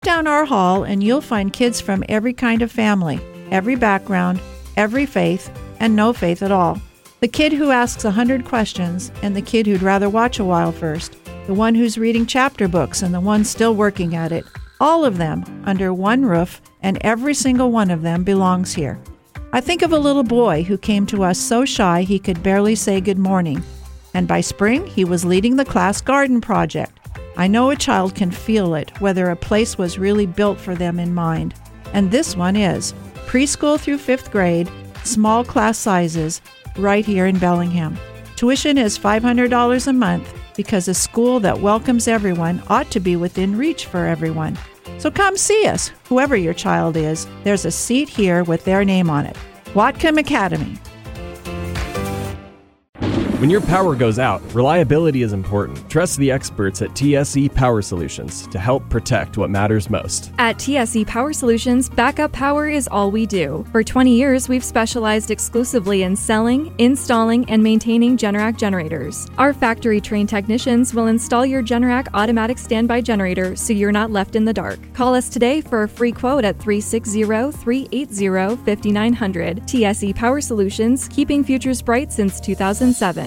Down our hall and you'll find kids from every kind of family, every background, every faith, and no faith at all. The kid who asks 100 questions and the kid who'd rather watch a while first. The one who's reading chapter books and the one still working at it. All of them under one roof, and every single one of them belongs here. I think of a little boy who came to us so shy he could barely say good morning. And by spring, he was leading the class garden project. I know a child can feel it, whether a place was really built for them in mind. And this one is. Preschool through 5th grade, small class sizes, right here in Bellingham. Tuition is $500 a month because a school that welcomes everyone ought to be within reach for everyone. So come see us, whoever your child is. There's a seat here with their name on it. Whatcom Academy. When your power goes out, reliability is important. Trust the experts at TSE Power Solutions to help protect what matters most. At TSE Power Solutions, backup power is all we do. For 20 years, we've specialized exclusively in selling, installing, and maintaining Generac generators. Our factory-trained technicians will install your Generac automatic standby generator so you're not left in the dark. Call us today for a free quote at 360-380-5900. TSE Power Solutions, keeping futures bright since 2007.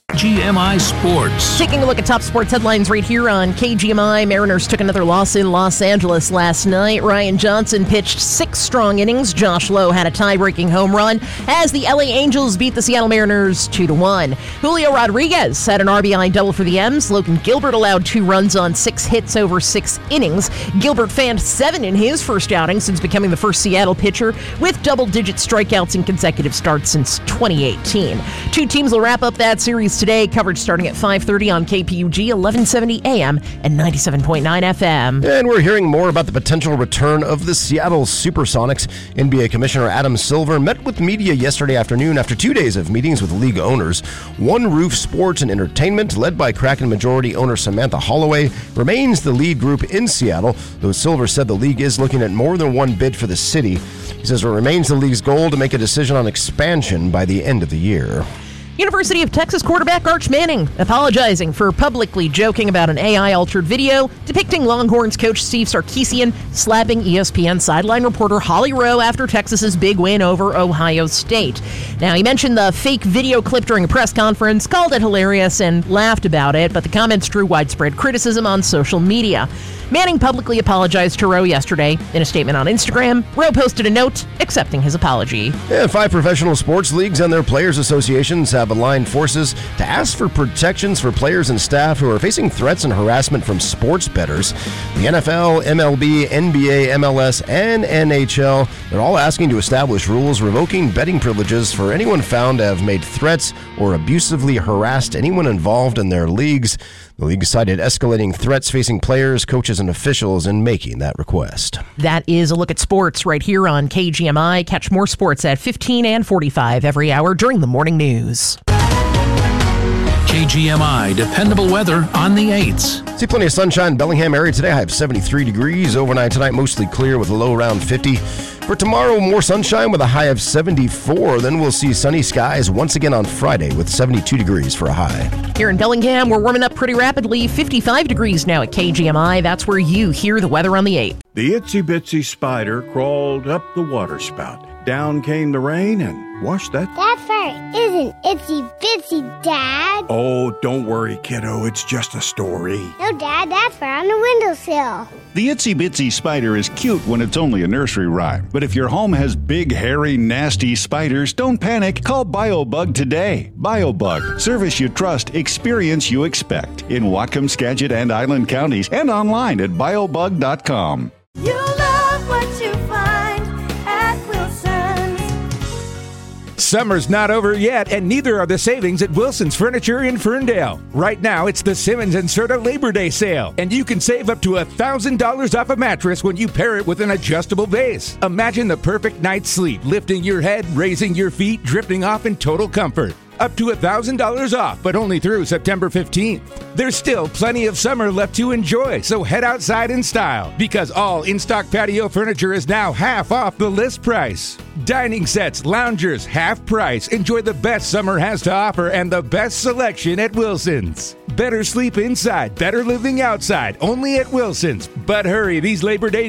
GMI Sports. Taking a look at top sports headlines right here on KGMI. Mariners took another loss in Los Angeles last night. Ryan Johnson pitched 6 strong innings. Josh Lowe had a tie-breaking home run as the LA Angels beat the Seattle Mariners 2-1. Julio Rodriguez had an RBI double for the M's. Logan Gilbert allowed 2 runs on 6 hits over 6 innings. Gilbert fanned 7 in his first outing since becoming the first Seattle pitcher with double-digit strikeouts in consecutive starts since 2018. 2 teams will wrap up that series today. Coverage starting at 5:30 on KPUG, 1170 AM and 97.9 FM. And we're hearing more about the potential return of the Seattle Supersonics. NBA Commissioner Adam Silver met with media yesterday afternoon after 2 days of meetings with league owners. One Roof Sports and Entertainment, led by Kraken majority owner Samantha Holloway, remains the lead group in Seattle, though Silver said the league is looking at more than one bid for the city. He says it remains the league's goal to make a decision on expansion by the end of the year. University of Texas quarterback Arch Manning apologizing for publicly joking about an AI-altered video depicting Longhorns coach Steve Sarkisian slapping ESPN sideline reporter Holly Rowe after Texas's big win over Ohio State. Now, he mentioned the fake video clip during a press conference, called it hilarious, and laughed about it, but the comments drew widespread criticism on social media. Manning publicly apologized to Rowe yesterday. In a statement on Instagram, Rowe posted a note accepting his apology. And 5 professional sports leagues and their players' associations have aligned forces to ask for protections for players and staff who are facing threats and harassment from sports bettors. The NFL, MLB, NBA, MLS, and NHL, they're all asking to establish rules revoking betting privileges for anyone found to have made threats or abusively harassed anyone involved in their leagues. The league cited escalating threats facing players, coaches, and officials in making that request. That is a look at sports right here on KGMI. Catch more sports at 15 and 45 every hour during the morning news. KGMI, dependable weather on the 8s. See plenty of sunshine in Bellingham area today. I have 73 degrees. Overnight tonight, mostly clear with a low around 50. For tomorrow, more sunshine with a high of 74. Then we'll see sunny skies once again on Friday with 72 degrees for a high. Here in Bellingham, we're warming up pretty rapidly. 55 degrees now at KGMI. That's where you hear the weather on the 8th. The itsy bitsy spider crawled up the water spout. Down came the rain and washed that. That fairy isn't itsy bitsy, Dad. Oh, don't worry, kiddo. It's just a story. No, Dad, that's fur on the windowsill. The itsy bitsy spider is cute when it's only a nursery rhyme. But if your home has big, hairy, nasty spiders, don't panic. Call BioBug today. BioBug. Service you trust, experience you expect. In Whatcom, Skagit, and Island counties, and online at biobug.com. You love what you find at Wilson's. Summer's not over yet, and neither are the savings at Wilson's Furniture in Ferndale. Right now, it's the Simmons and Serta Labor Day sale, and you can save up to $1,000 off a mattress when you pair it with an adjustable base. Imagine the perfect night's sleep, lifting your head, raising your feet, drifting off in total comfort. Up to $1,000 off, but only through September 15th. There's still plenty of summer left to enjoy, so head outside in style, because all in-stock patio furniture is now half off the list price. Dining sets, loungers, half price. Enjoy the best summer has to offer and the best selection at Wilson's. Better sleep inside, better living outside, only at Wilson's. But hurry, these Labor Day